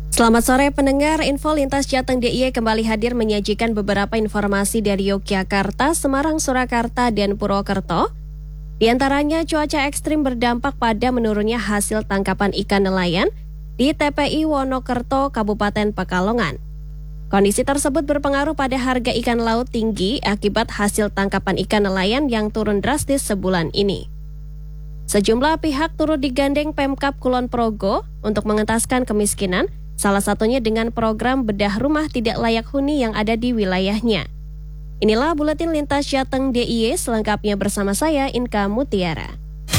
Selamat sore pendengar, Info Lintas Jateng DIY kembali hadir menyajikan beberapa informasi dari Yogyakarta, Semarang, Surakarta, dan Purwokerto. Di antaranya cuaca ekstrim berdampak pada menurunnya hasil tangkapan ikan nelayan di TPI Wonokerto, Kabupaten Pekalongan. Kondisi tersebut berpengaruh pada harga ikan laut tinggi akibat hasil tangkapan ikan nelayan yang turun drastis sebulan ini. Sejumlah pihak turut digandeng Pemkab Kulon Progo untuk mengentaskan kemiskinan, salah satunya dengan program bedah rumah tidak layak huni yang ada di wilayahnya. Inilah Buletin Lintas Jateng DIY selengkapnya bersama saya Inka Mutiara.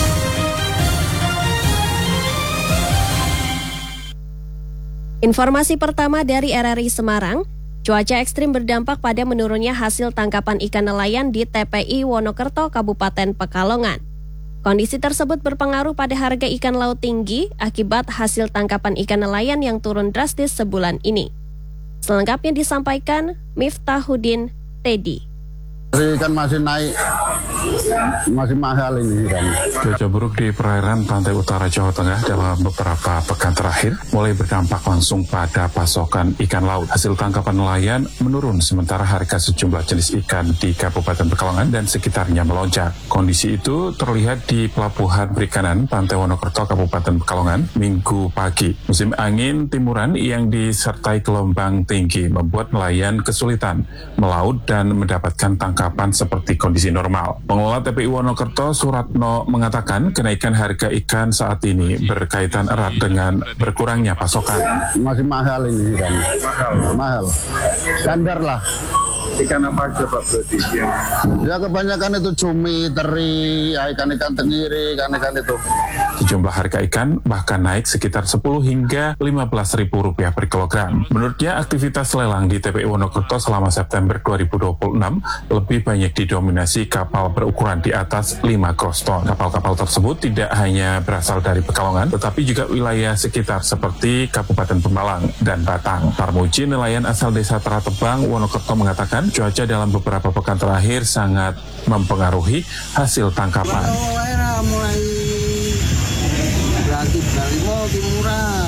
Informasi pertama dari RRI Semarang, cuaca ekstrim berdampak pada menurunnya hasil tangkapan ikan nelayan di TPI Wonokerto, Kabupaten Pekalongan. Kondisi tersebut berpengaruh pada harga ikan laut tinggi akibat hasil tangkapan ikan nelayan yang turun drastis sebulan ini. Selengkapnya disampaikan Miftahuddin Teddy. Ikan masih naik, masih mahal ini kan. Cuaca buruk di perairan pantai utara Jawa Tengah dalam beberapa pekan terakhir mulai berdampak langsung pada pasokan ikan laut. Hasil tangkapan nelayan menurun sementara harga sejumlah jenis ikan di Kabupaten Pekalongan dan sekitarnya melonjak. Kondisi itu terlihat di Pelabuhan Perikanan Pantai Wonokerto, Kabupaten Pekalongan, Minggu pagi. Musim angin timuran yang disertai gelombang tinggi membuat nelayan kesulitan melaut dan mendapatkan tangkapan seperti kondisi normal. Pengelola TPI Wonokerto, Suratno, mengatakan kenaikan harga ikan saat ini berkaitan erat dengan berkurangnya pasokan. Masih mahal ini kan. Mahal. Standar lah. Ikan apa aja Pak berarti? Ya kebanyakan itu cumi, teri, ikan-ikan tenggiri, ikan-ikan itu. Sejumlah harga ikan bahkan naik sekitar 10 hingga Rp15.000 per kilogram. Menurutnya aktivitas lelang di TPI Wonokerto selama September 2026 lebih banyak didominasi kapal berukuran di atas 5 gross ton. Kapal-kapal tersebut tidak hanya berasal dari Pekalongan, tetapi juga wilayah sekitar seperti Kabupaten Pemalang dan Batang. Tarmuji, nelayan asal desa Teratebang, Wonokerto mengatakan cuaca dalam beberapa pekan terakhir sangat mempengaruhi hasil tangkapan. Mulai berakhir dari mau dimurah.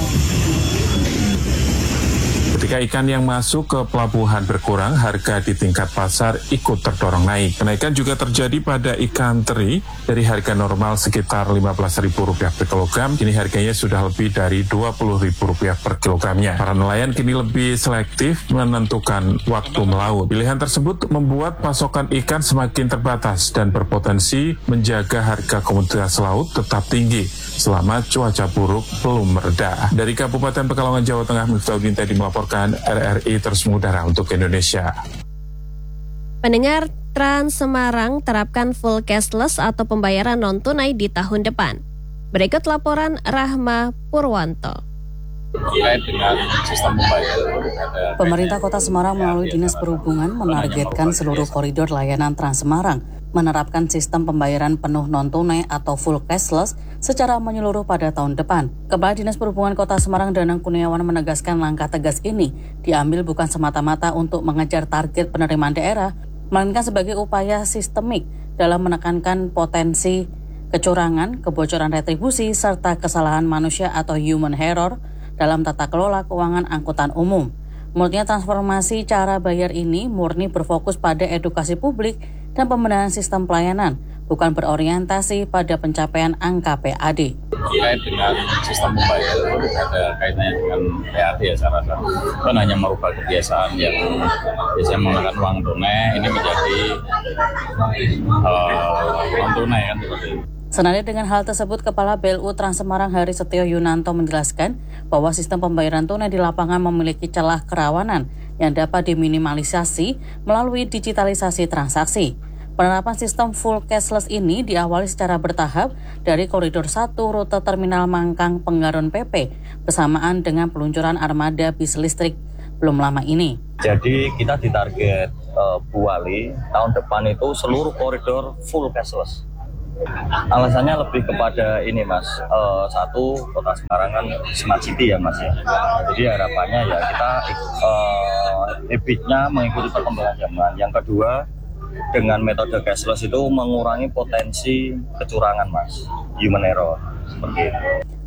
Ketika ikan yang masuk ke pelabuhan berkurang, harga di tingkat pasar ikut terdorong naik. Kenaikan juga terjadi pada ikan teri dari harga normal sekitar Rp15.000 per kilogram, kini harganya sudah lebih dari Rp20.000 per kilogramnya. Para nelayan kini lebih selektif menentukan waktu melaut. Pilihan tersebut membuat pasokan ikan semakin terbatas dan berpotensi menjaga harga komoditas laut tetap tinggi selama cuaca buruk belum mereda. Dari Kabupaten Pekalongan, Jawa Tengah, Miftahuddin Teddy melaporkan RRI terus mengudara untuk Indonesia. Pendengar, Trans Semarang terapkan full cashless atau pembayaran non-tunai di tahun depan. Berikut laporan Rahma Purwanto. Terkait dengan sistem pembayaran, Pemerintah Kota Semarang melalui Dinas Perhubungan menargetkan seluruh koridor layanan Trans Semarang menerapkan sistem pembayaran penuh non-tunai atau full cashless secara menyeluruh pada tahun depan. Kepala Dinas Perhubungan Kota Semarang Danang Kurniawan menegaskan langkah tegas ini diambil bukan semata-mata untuk mengejar target penerimaan daerah, melainkan sebagai upaya sistemik dalam menekankan potensi kecurangan, kebocoran retribusi, serta kesalahan manusia atau human error dalam tata kelola keuangan angkutan umum. Menurutnya transformasi cara bayar ini murni berfokus pada edukasi publik dan pembenahan sistem pelayanan, bukan berorientasi pada pencapaian angka PAD. Terkait dengan sistem pembayaran, ada kaitannya dengan PAD ya saya rasa. Kan hanya merubah kebiasaan yang biasanya menggunakan uang tunai, ini menjadi non-tunai kan seperti itu. Senada dengan hal tersebut, Kepala BLU Trans Semarang Hari Setio Yunanto menjelaskan bahwa sistem pembayaran tunai di lapangan memiliki celah kerawanan yang dapat diminimalisasi melalui digitalisasi transaksi. Penerapan sistem full cashless ini diawali secara bertahap dari koridor 1 rute Terminal Mangkang Penggaron PP bersamaan dengan peluncuran armada bis listrik belum lama ini. Jadi kita ditarget Bu Wali tahun depan itu seluruh koridor full cashless. Alasannya lebih kepada ini Mas, satu Kota Semarang kan smart city ya Mas ya. Jadi harapannya ya kita habitnya mengikuti perkembangan zaman. Yang kedua, dengan metode cashless itu mengurangi potensi kecurangan Mas, human error seperti itu.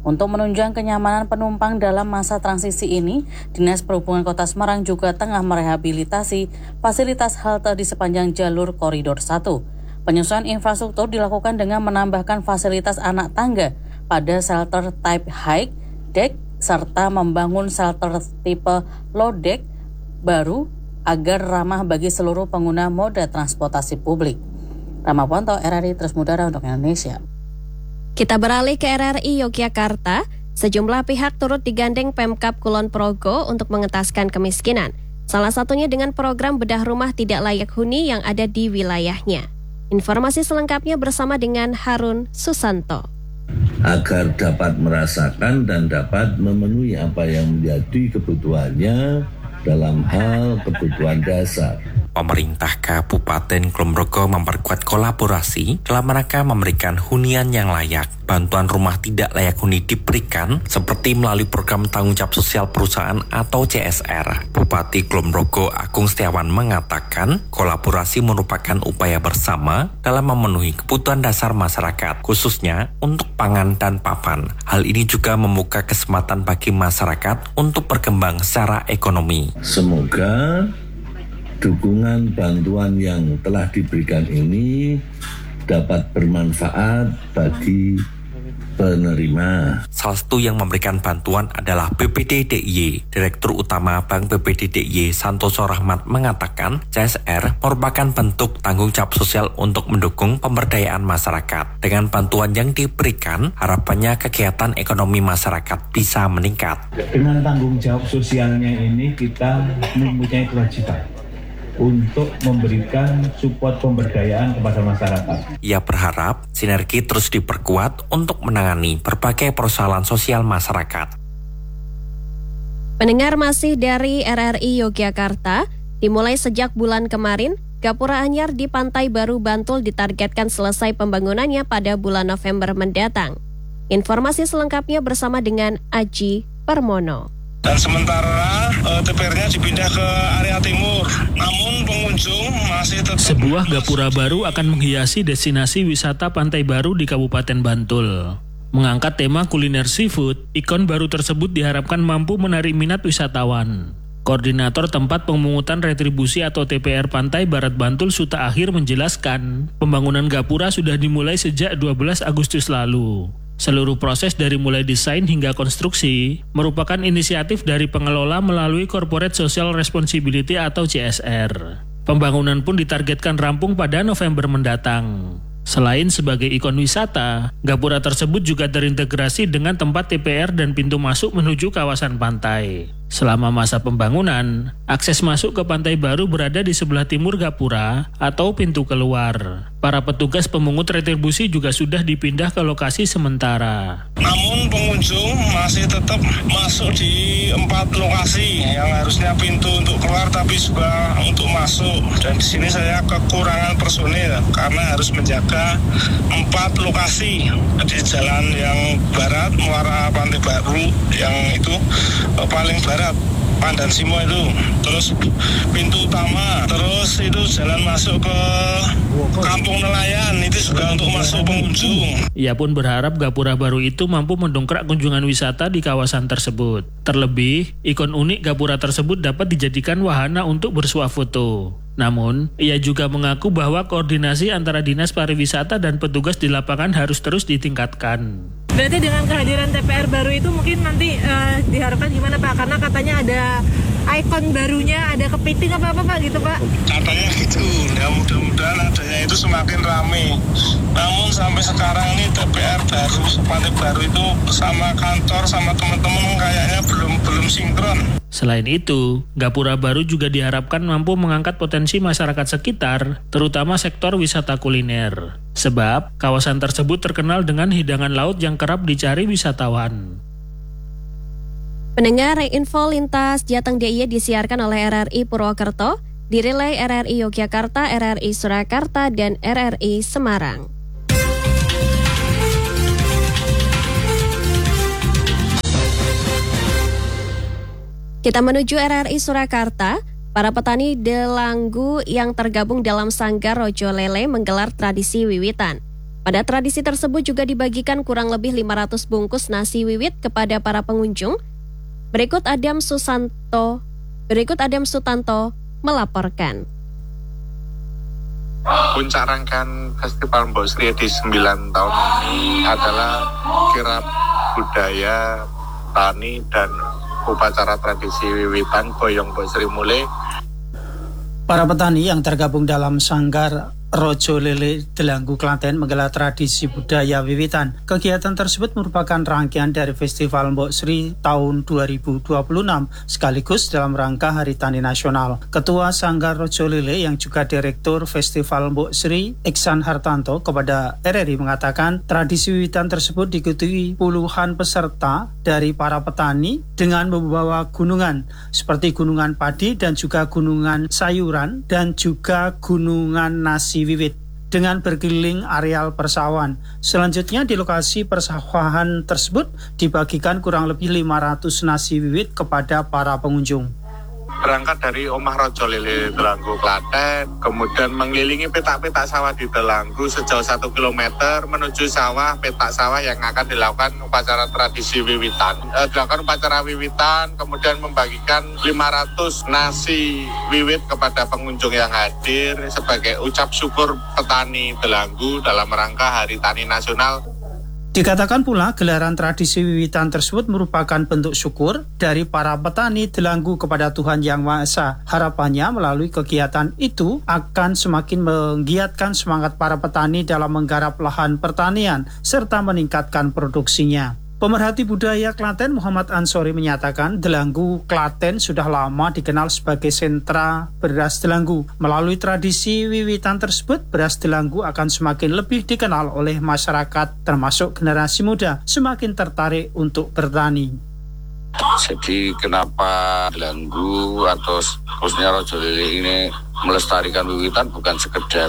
Untuk menunjang kenyamanan penumpang dalam masa transisi ini, Dinas Perhubungan Kota Semarang juga tengah merehabilitasi fasilitas halte di sepanjang jalur Koridor 1. Penyesuaian infrastruktur dilakukan dengan menambahkan fasilitas anak tangga pada shelter type high deck serta membangun shelter tipe low deck baru agar ramah bagi seluruh pengguna moda transportasi publik. Rama Ponto, RRI Terus Mudara untuk Indonesia. Kita beralih ke RRI Yogyakarta. Sejumlah pihak turut digandeng Pemkab Kulon Progo untuk mengentaskan kemiskinan. Salah satunya dengan program bedah rumah tidak layak huni yang ada di wilayahnya. Informasi selengkapnya bersama dengan Harun Susanto. Agar dapat merasakan dan dapat memenuhi apa yang menjadi kebutuhannya dalam hal kebutuhan dasar. Pemerintah Kabupaten Kulon Progo memperkuat kolaborasi dalam rangka memberikan hunian yang layak. Bantuan rumah tidak layak huni diberikan seperti melalui program tanggung jawab sosial perusahaan atau CSR. Bupati Kulon Progo Agung Setiawan mengatakan kolaborasi merupakan upaya bersama dalam memenuhi kebutuhan dasar masyarakat, khususnya untuk pangan dan papan. Hal ini juga membuka kesempatan bagi masyarakat untuk berkembang secara ekonomi. Semoga dukungan bantuan yang telah diberikan ini dapat bermanfaat bagi penerima. Salah satu yang memberikan bantuan adalah BPD DIY. Direktur Utama Bank BPD DIY Santoso Rahmat mengatakan CSR merupakan bentuk tanggung jawab sosial untuk mendukung pemberdayaan masyarakat. Dengan bantuan yang diberikan, harapannya kegiatan ekonomi masyarakat bisa meningkat. Dengan tanggung jawab sosialnya ini kita mempunyai kewajiban untuk memberikan support pemberdayaan kepada masyarakat. Ia berharap sinergi terus diperkuat untuk menangani berbagai persoalan sosial masyarakat. Pendengar masih dari RRI Yogyakarta, dimulai sejak bulan kemarin, Gapura Anyar di Pantai Baru Bantul ditargetkan selesai pembangunannya pada bulan November mendatang. Informasi selengkapnya bersama dengan Aji Permono. Dan sementara TPR-nya dipindah ke area timur. Namun pengunjung masih tetap... Sebuah gapura baru akan menghiasi destinasi wisata Pantai Baru di Kabupaten Bantul. Mengangkat tema kuliner seafood, ikon baru tersebut diharapkan mampu menarik minat wisatawan. Koordinator Tempat Pemungutan Retribusi atau TPR Pantai Barat Bantul Suta Akhir menjelaskan, pembangunan gapura sudah dimulai sejak 12 Agustus lalu. Seluruh proses dari mulai desain hingga konstruksi merupakan inisiatif dari pengelola melalui Corporate Social Responsibility atau CSR. Pembangunan pun ditargetkan rampung pada November mendatang. Selain sebagai ikon wisata, gapura tersebut juga terintegrasi dengan tempat TPR dan pintu masuk menuju kawasan pantai. Selama masa pembangunan, akses masuk ke Pantai Baru berada di sebelah timur gapura atau pintu keluar. Para petugas pemungut retribusi juga sudah dipindah ke lokasi sementara. Namun pengunjung masih tetap masuk di 4 lokasi yang harusnya pintu untuk keluar tapi juga untuk masuk. Dan di sini saya kekurangan personil karena harus menjaga 4 lokasi di jalan yang barat Muara Pantai Baru yang itu paling barat. Pandan Simo itu, terus pintu utama, terus itu jalan masuk ke Kampung Nelayan, itu juga untuk masuk pengunjung. Ia pun berharap gapura baru itu mampu mendongkrak kunjungan wisata di kawasan tersebut. Terlebih, ikon unik gapura tersebut dapat dijadikan wahana untuk bersuah foto. Namun, ia juga mengaku bahwa koordinasi antara Dinas Pariwisata dan petugas di lapangan harus terus ditingkatkan. Berarti dengan kehadiran TPR baru itu mungkin nanti diharapkan gimana Pak? Karena katanya ada ikon barunya, ada kepiting apa Pak gitu Pak? Katanya gitu, ya mudah-mudahan adanya itu semakin ramai. Namun sampai sekarang ini TPR baru, Pantai Baru itu sama kantor, sama teman-teman kayaknya belum sinkron. Selain itu, gapura baru juga diharapkan mampu mengangkat potensi masyarakat sekitar, terutama sektor wisata kuliner. Sebab, kawasan tersebut terkenal dengan hidangan laut yang kerap dicari wisatawan. Pendengar, info lintas Jateng DIY disiarkan oleh RRI Purwokerto, direlay RRI Yogyakarta, RRI Surakarta, dan RRI Semarang. Kita menuju RRI Surakarta. Para petani Delanggu yang tergabung dalam Sanggar Rojo Lele menggelar tradisi wiwitan. Pada tradisi tersebut juga dibagikan kurang lebih 500 bungkus nasi wiwit kepada para pengunjung. Berikut Adam Sutanto melaporkan. Puncak rangkaian Festival Mbok Sri di 9 tahun ini adalah kirap budaya tani dan upacara tradisi wiwitan Boyong Mbok Sri Mulih. Para petani yang tergabung dalam Sanggar Rojo Lele Delanggu Klaten menggelar tradisi budaya wiwitan. Kegiatan tersebut merupakan rangkaian dari Festival Mbok Sri tahun 2026 sekaligus dalam rangka Hari Tani Nasional. Ketua Sanggar Rojo Lele yang juga Direktur Festival Mbok Sri, Iksan Hartanto, kepada RRI mengatakan tradisi wiwitan tersebut diikuti puluhan peserta dari para petani dengan membawa gunungan seperti gunungan padi dan juga gunungan sayuran dan juga gunungan nasi wiwit dengan berkeliling areal persawahan. Selanjutnya di lokasi persawahan tersebut dibagikan kurang lebih 500 nasi wiwit kepada para pengunjung. Berangkat dari Omah Rojo Lele Delanggu Klaten, kemudian mengelilingi petak-petak sawah di Delanggu sejauh 1 km menuju sawah, petak sawah yang akan dilakukan upacara tradisi wiwitan. Dilakukan upacara wiwitan, kemudian membagikan 500 nasi wiwit kepada pengunjung yang hadir sebagai ucap syukur petani Delanggu dalam rangka Hari Tani Nasional. Dikatakan pula gelaran tradisi wiwitan tersebut merupakan bentuk syukur dari para petani Delanggu kepada Tuhan Yang Maha Esa. Harapannya melalui kegiatan itu akan semakin menggiatkan semangat para petani dalam menggarap lahan pertanian serta meningkatkan produksinya. Pemerhati budaya Klaten Muhammad Ansori menyatakan Delanggu Klaten sudah lama dikenal sebagai sentra beras Delanggu. Melalui tradisi wiwitan tersebut, beras Delanggu akan semakin lebih dikenal oleh masyarakat termasuk generasi muda semakin tertarik untuk bertani. Jadi kenapa Delanggu atau khususnya Rojo Lele ini melestarikan wiwitan bukan sekedar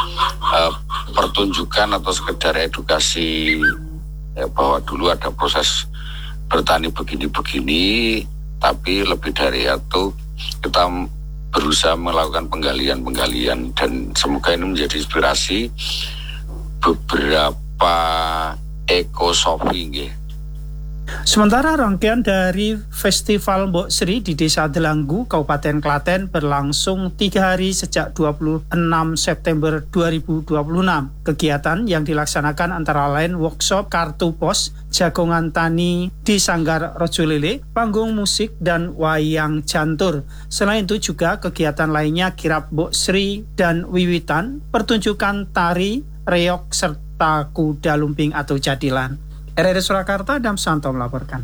pertunjukan atau sekedar edukasi bahwa dulu ada proses bertani begini-begini, tapi lebih dari itu kita berusaha melakukan penggalian dan semoga ini menjadi inspirasi beberapa ekosofi. Sementara rangkaian dari Festival Mbok Sri di Desa Delanggu, Kabupaten Klaten berlangsung 3 hari sejak 26 September 2026. Kegiatan yang dilaksanakan antara lain workshop kartu pos, jagongan tani di Sanggar Rojo Lele, panggung musik, dan wayang jantur. Selain itu juga kegiatan lainnya kirap Mbok Sri dan wiwitan, pertunjukan tari, reog, serta kuda lumping atau jadilan. RRI Surakarta, Adam Santo melaporkan.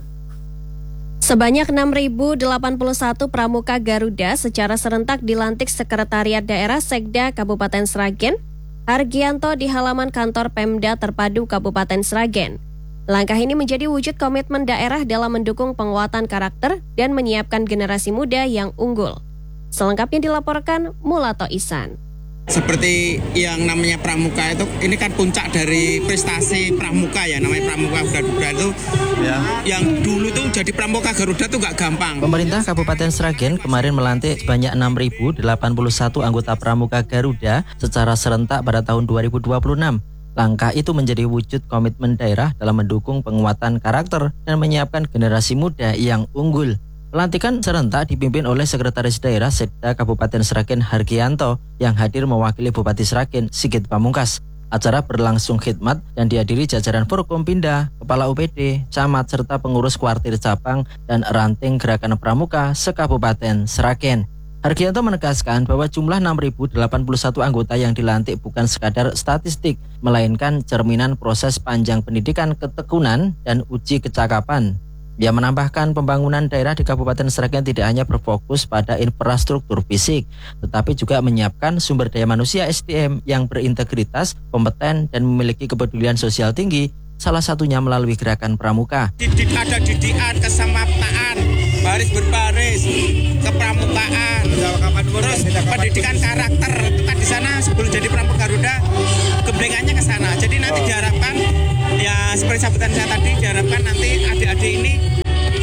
Sebanyak 6.081 pramuka Garuda secara serentak dilantik Sekretariat Daerah Sekda Kabupaten Sragen, Hargianto di halaman kantor Pemda Terpadu Kabupaten Sragen. Langkah ini menjadi wujud komitmen daerah dalam mendukung penguatan karakter dan menyiapkan generasi muda yang unggul. Selengkapnya dilaporkan Mulato Ihsan. Seperti yang namanya pramuka itu, ini kan puncak dari prestasi pramuka ya, namanya pramuka Garuda itu ya. Yang dulu tuh jadi pramuka Garuda tuh gak gampang. Pemerintah Kabupaten Sragen kemarin melantik sebanyak 6.081 anggota pramuka Garuda secara serentak pada tahun 2026. Langkah itu menjadi wujud komitmen daerah dalam mendukung penguatan karakter dan menyiapkan generasi muda yang unggul. Pelantikan serentak dipimpin oleh Sekretaris Daerah Sekda Kabupaten Sragen Hargianto yang hadir mewakili Bupati Sragen Sigit Pamungkas. Acara berlangsung khidmat dan dihadiri jajaran Forkompinda, Kepala UPD, Camat serta pengurus kuartir cabang dan ranting gerakan pramuka se-Kabupaten Sragen. Hargianto menegaskan bahwa jumlah 6.081 anggota yang dilantik bukan sekadar statistik, melainkan cerminan proses panjang pendidikan ketekunan dan uji kecakapan. Dia menambahkan pembangunan daerah di Kabupaten Sragen tidak hanya berfokus pada infrastruktur fisik, tetapi juga menyiapkan sumber daya manusia SDM yang berintegritas, kompeten, dan memiliki kepedulian sosial tinggi, salah satunya melalui gerakan pramuka. Ada didikan, kesamaptaan, baris berbaris, kepramukaan, terus pendidikan karakter. Kan di sana sebelum jadi pramuka Garuda, geblengannya ke sana. Jadi nanti diharapkan, ya seperti sambutan saya tadi, diharapkan nanti adik-adik ini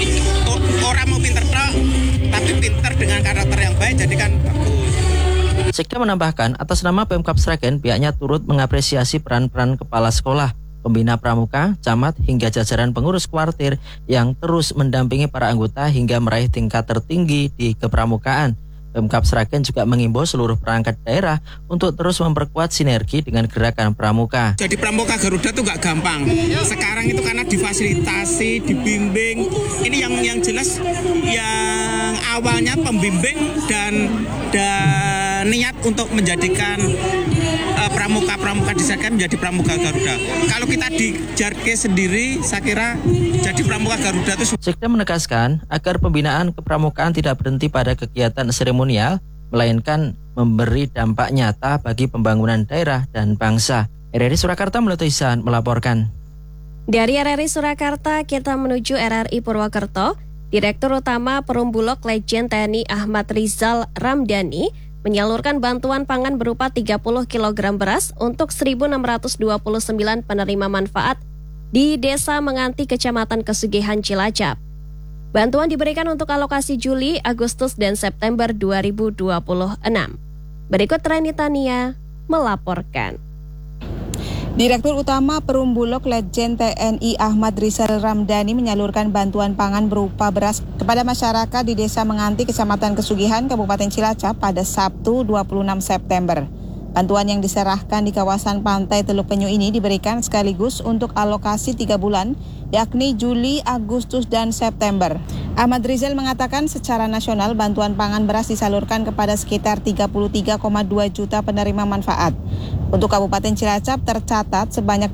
orang mau pinter tok, tapi pinter dengan karakter yang baik, jadi kan bagus. Sekda menambahkan, atas nama Pemkab Sragen, pihaknya turut mengapresiasi peran-peran kepala sekolah, pembina pramuka, camat, hingga jajaran pengurus kuartir yang terus mendampingi para anggota hingga meraih tingkat tertinggi di kepramukaan. Pemkab Sragen juga mengimbau seluruh perangkat daerah untuk terus memperkuat sinergi dengan gerakan pramuka. Jadi pramuka Garuda itu nggak gampang. Sekarang itu karena difasilitasi, dibimbing. Ini yang jelas yang awalnya pembimbing dan niat untuk menjadikan pramuka-pramuka di Sragen menjadi pramuka Garuda. Kalau kita di Jarke sendiri, saya kira jadi pramuka Garuda itu. Sekda menegaskan agar pembinaan kepramukaan tidak berhenti pada kegiatan seremonial, melainkan memberi dampak nyata bagi pembangunan daerah dan bangsa. RRI Surakarta Melati Ihsan melaporkan. Dari RRI Surakarta kita menuju RRI Purwokerto. Direktur Utama Perumbulok Legend TNI Ahmad Rizal Ramdhani menyalurkan bantuan pangan berupa 30 kg beras untuk 1.629 penerima manfaat di Desa Menganti, Kecamatan Kesugihan, Cilacap. Bantuan diberikan untuk alokasi Juli, Agustus, dan September 2026. Berikut Reni Tania melaporkan. Direktur Utama Perumbulok Legend TNI Ahmad Rizal Ramdhani menyalurkan bantuan pangan berupa beras kepada masyarakat di Desa Menganti, Kecamatan Kesugihan, Kabupaten Cilacap pada Sabtu 26 September. Bantuan yang diserahkan di kawasan pantai Teluk Penyu ini diberikan sekaligus untuk alokasi 3 bulan, yakni Juli, Agustus, dan September. Ahmad Rizal mengatakan secara nasional bantuan pangan beras disalurkan kepada sekitar 33,2 juta penerima manfaat. Untuk Kabupaten Cilacap tercatat sebanyak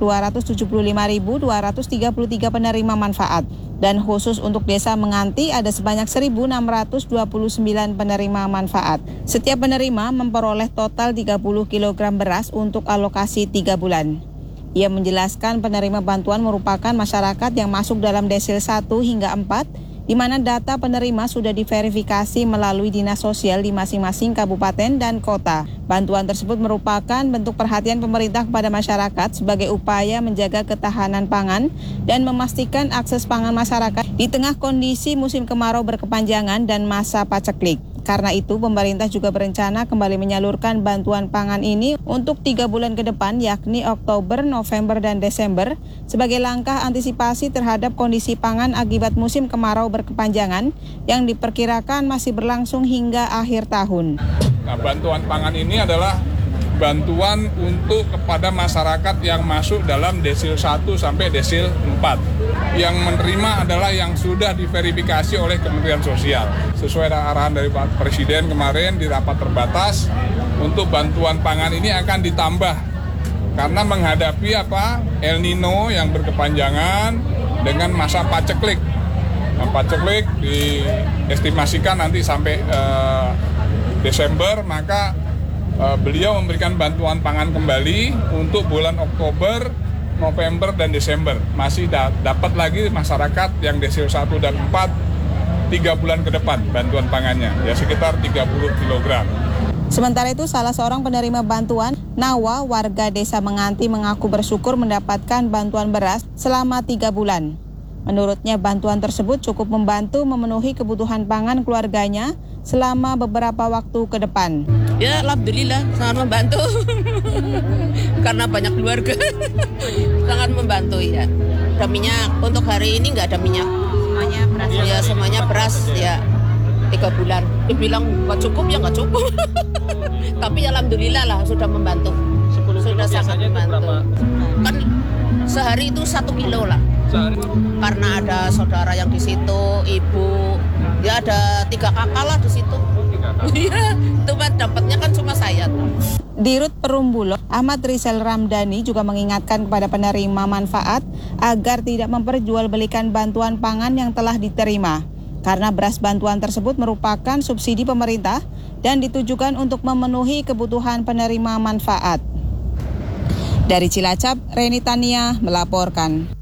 275.233 penerima manfaat. Dan khusus untuk Desa Menganti ada sebanyak 1.629 penerima manfaat. Setiap penerima memperoleh total 30 kg beras untuk alokasi 3 bulan. Ia menjelaskan penerima bantuan merupakan masyarakat yang masuk dalam desil 1 hingga 4, di mana data penerima sudah diverifikasi melalui dinas sosial di masing-masing kabupaten dan kota. Bantuan tersebut merupakan bentuk perhatian pemerintah kepada masyarakat sebagai upaya menjaga ketahanan pangan dan memastikan akses pangan masyarakat di tengah kondisi musim kemarau berkepanjangan dan masa paceklik. Karena itu, pemerintah juga berencana kembali menyalurkan bantuan pangan ini untuk 3 bulan ke depan, yakni Oktober, November, dan Desember, sebagai langkah antisipasi terhadap kondisi pangan akibat musim kemarau berkepanjangan yang diperkirakan masih berlangsung hingga akhir tahun. Nah, bantuan pangan ini adalah bantuan untuk kepada masyarakat yang masuk dalam desil 1 sampai desil 4. Yang menerima adalah yang sudah diverifikasi oleh Kementerian Sosial. Sesuai arahan dari Pak Presiden kemarin di rapat terbatas, untuk bantuan pangan ini akan ditambah karena menghadapi El Nino yang berkepanjangan dengan masa paceklik. Nah, paceklik diestimasikan nanti sampai Desember, maka beliau memberikan bantuan pangan kembali untuk bulan Oktober, November, dan Desember. Masih dapat lagi masyarakat yang desil 1 dan 4 3 bulan ke depan bantuan pangannya, ya sekitar 30 kg. Sementara itu, salah seorang penerima bantuan, Nawa, warga Desa Menganti, mengaku bersyukur mendapatkan bantuan beras selama 3 bulan. Menurutnya, bantuan tersebut cukup membantu memenuhi kebutuhan pangan keluarganya selama beberapa waktu ke depan. Ya, alhamdulillah sangat membantu. Karena banyak keluarga. Sangat membantu ya. Ada minyak, untuk hari ini nggak ada minyak. Semuanya beras. Ya, semuanya beras ya. 3 bulan. Dibilang nggak cukup ya nggak cukup. Tapi alhamdulillah lah sudah membantu. Sudah sangat membantu. Kan sehari itu 1 kilo lah. Karena ada saudara yang di situ, ibu, ya ada 3 kakak lah di situ. Iya, itu dapatnya kan cuma saya. Dirut Perumbulok Ahmad Rizal Ramdhani juga mengingatkan kepada penerima manfaat agar tidak memperjualbelikan bantuan pangan yang telah diterima. Karena beras bantuan tersebut merupakan subsidi pemerintah dan ditujukan untuk memenuhi kebutuhan penerima manfaat. Dari Cilacap, Reni Tania melaporkan.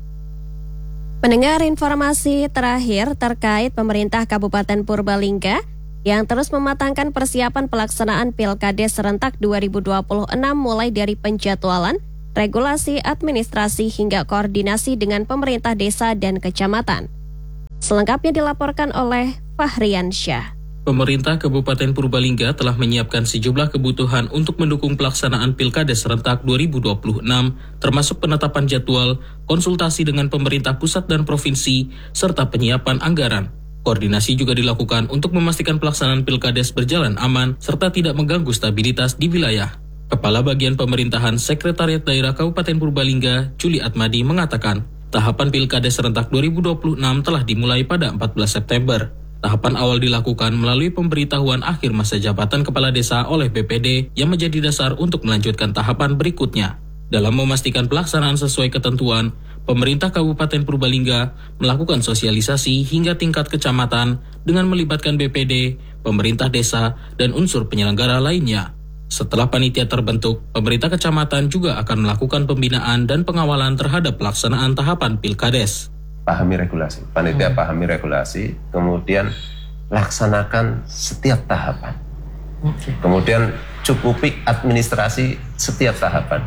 Pendengar, informasi terakhir terkait pemerintah Kabupaten Purbalingga yang terus mematangkan persiapan pelaksanaan Pilkades serentak 2026 mulai dari penjadwalan, regulasi administrasi hingga koordinasi dengan pemerintah desa dan kecamatan. Selengkapnya dilaporkan oleh Fahrian Syah. Pemerintah Kabupaten Purbalingga telah menyiapkan sejumlah kebutuhan untuk mendukung pelaksanaan Pilkades serentak 2026, termasuk penetapan jadwal, konsultasi dengan pemerintah pusat dan provinsi, serta penyiapan anggaran. Koordinasi juga dilakukan untuk memastikan pelaksanaan Pilkades berjalan aman serta tidak mengganggu stabilitas di wilayah. Kepala Bagian Pemerintahan Sekretariat Daerah Kabupaten Purbalingga, Juli Atmadi, mengatakan, tahapan Pilkades serentak 2026 telah dimulai pada 14 September. Tahapan awal dilakukan melalui pemberitahuan akhir masa jabatan kepala desa oleh BPD yang menjadi dasar untuk melanjutkan tahapan berikutnya. Dalam memastikan pelaksanaan sesuai ketentuan, pemerintah Kabupaten Purbalingga melakukan sosialisasi hingga tingkat kecamatan dengan melibatkan BPD, pemerintah desa, dan unsur penyelenggara lainnya. Setelah panitia terbentuk, pemerintah kecamatan juga akan melakukan pembinaan dan pengawalan terhadap pelaksanaan tahapan Pilkades. Pahami regulasi, panitia pahami regulasi, kemudian laksanakan setiap tahapan. Kemudian cukupi administrasi setiap tahapan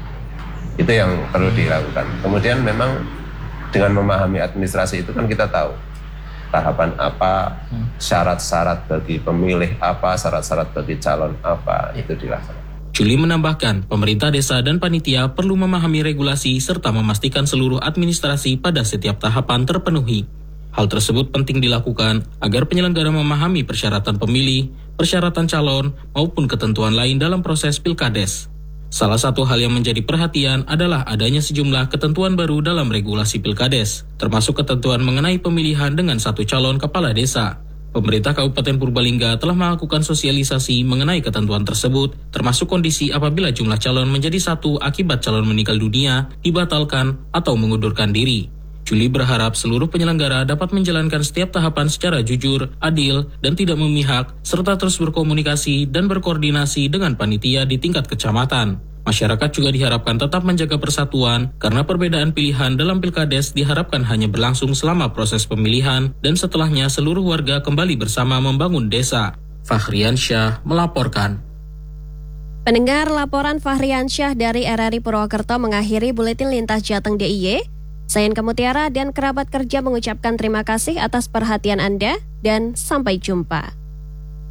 itu yang perlu dilakukan. Kemudian memang dengan memahami administrasi itu kan kita tahu tahapan apa, syarat-syarat bagi pemilih apa, syarat-syarat bagi calon apa, itu dilaksanakan. Juli menambahkan, pemerintah desa dan panitia perlu memahami regulasi serta memastikan seluruh administrasi pada setiap tahapan terpenuhi. Hal tersebut penting dilakukan agar penyelenggara memahami persyaratan pemilih, persyaratan calon, maupun ketentuan lain dalam proses Pilkades. Salah satu hal yang menjadi perhatian adalah adanya sejumlah ketentuan baru dalam regulasi Pilkades, termasuk ketentuan mengenai pemilihan dengan satu calon kepala desa. Pemerintah Kabupaten Purbalingga telah melakukan sosialisasi mengenai ketentuan tersebut, termasuk kondisi apabila jumlah calon menjadi satu akibat calon meninggal dunia, dibatalkan, atau mengundurkan diri. Juli berharap seluruh penyelenggara dapat menjalankan setiap tahapan secara jujur, adil, dan tidak memihak, serta terus berkomunikasi dan berkoordinasi dengan panitia di tingkat kecamatan. Masyarakat juga diharapkan tetap menjaga persatuan karena perbedaan pilihan dalam Pilkades diharapkan hanya berlangsung selama proses pemilihan dan setelahnya seluruh warga kembali bersama membangun desa. Fahriansyah melaporkan. Pendengar, laporan Fahriansyah dari RRI Purwokerto mengakhiri Buletin Lintas Jateng DIY. Saya Inka Mutiara dan kerabat kerja mengucapkan terima kasih atas perhatian Anda dan sampai jumpa.